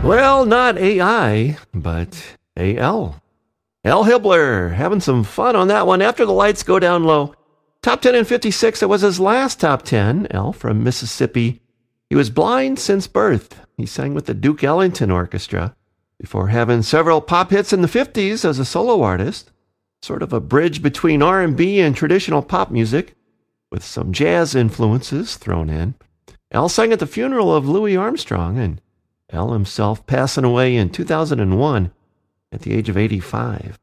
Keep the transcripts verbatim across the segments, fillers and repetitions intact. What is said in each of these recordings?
Well, not A I, but A L. Al Hibbler, having some fun on that one. After the Lights Go Down Low. Top ten in fifty-six, it was his last top ten. Al from Mississippi. He was blind since birth. He sang with the Duke Ellington Orchestra before having several pop hits in the fifties as a solo artist. Sort of a bridge between R and B and traditional pop music, with some jazz influences thrown in. Al sang at the funeral of Louis Armstrong, and Al himself passing away in two thousand one at the age of eighty-five.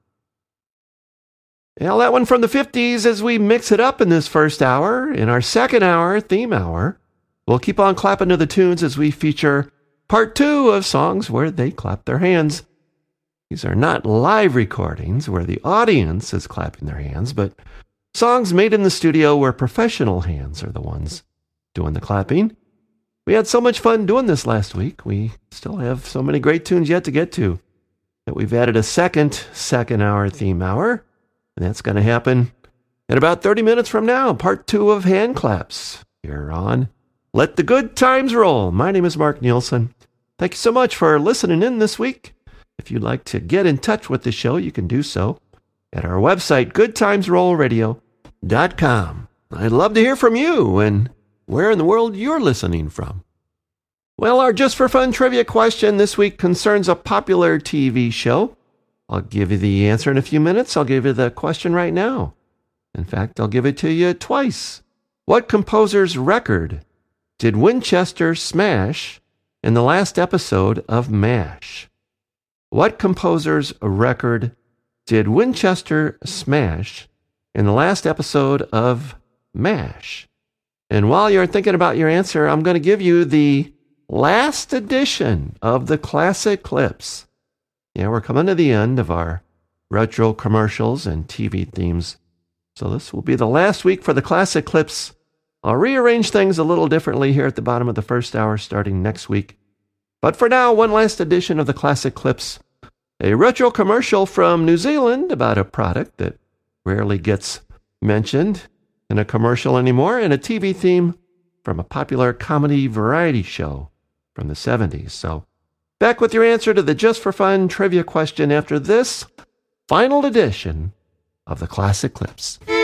Al, that one from the fifties as we mix it up in this first hour. In our second hour, theme hour, we'll keep on clapping to the tunes as we feature part two of songs where they clap their hands. These are not live recordings where the audience is clapping their hands, but songs made in the studio where professional hands are the ones doing the clapping. We had so much fun doing this last week. We still have so many great tunes yet to get to that we've added a second, second hour theme hour. And that's going to happen in about thirty minutes from now. Part two of Hand Claps here on Let the Good Times Roll. My name is Mark Nielsen. Thank you so much for listening in this week. If you'd like to get in touch with the show, you can do so at our website, good times roll radio dot com. I'd love to hear from you and where in the world you're listening from. Well, our Just for Fun trivia question this week concerns a popular T V show. I'll give you the answer in a few minutes. I'll give you the question right now. In fact, I'll give it to you twice. What composer's record did Winchester smash in the last episode of MASH? What composer's record did Winchester smash in the last episode of MASH? And while you're thinking about your answer, I'm going to give you the last edition of the Classic Clips. Yeah, we're coming to the end of our retro commercials and T V themes. So this will be the last week for the Classic Clips. I'll rearrange things a little differently here at the bottom of the first hour starting next week. But for now, one last edition of the Classic Clips. A retro commercial from New Zealand about a product that rarely gets mentioned in a commercial anymore, and a T V theme from a popular comedy variety show from the seventies. So back with your answer to the Just for Fun trivia question after this final edition of the Classic Clips.